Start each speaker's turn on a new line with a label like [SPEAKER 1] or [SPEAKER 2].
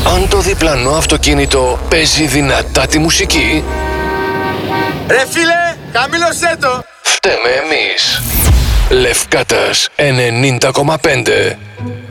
[SPEAKER 1] Αν το διπλανό αυτοκίνητο παίζει δυνατά τη μουσική,
[SPEAKER 2] ρε φίλε, χαμήλωσέ το.
[SPEAKER 1] φταίμε εμείς. Λευκάτας 90,5.